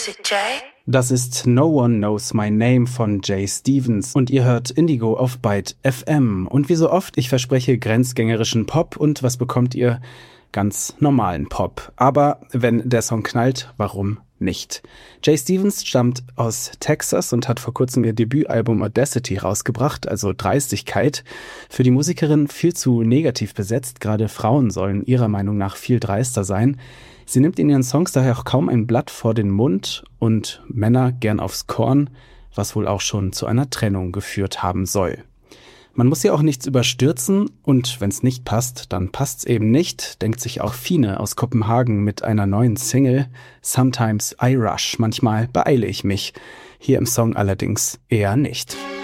Das ist No One Knows My Name von Jay Stevens und ihr hört Indigo auf Byte FM. Und wie so oft, ich verspreche grenzgängerischen Pop und was bekommt ihr? Ganz normalen Pop. Aber wenn der Song knallt, warum nicht? Jay Stevens stammt aus Texas und hat vor kurzem ihr Debütalbum Audacity rausgebracht, also Dreistigkeit. Für die Musikerin viel zu negativ besetzt, gerade Frauen sollen ihrer Meinung nach viel dreister sein. Sie nimmt in ihren Songs daher auch kaum ein Blatt vor den Mund und Männer gern aufs Korn, was wohl auch schon zu einer Trennung geführt haben soll. Man muss ja auch nichts überstürzen und wenn's nicht passt, dann passt's eben nicht, denkt sich auch Fine aus Kopenhagen mit einer neuen Single. Sometimes I rush, manchmal beeile ich mich. Hier im Song allerdings eher nicht.